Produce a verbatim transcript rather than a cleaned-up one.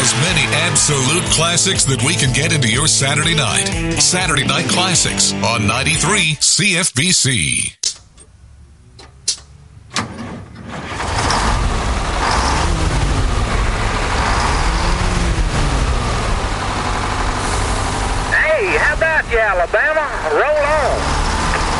as many absolute classics that we can get into your Saturday night. Saturday Night Classics on ninety-three C F B C. Hey, how about you, Alabama? Roll on.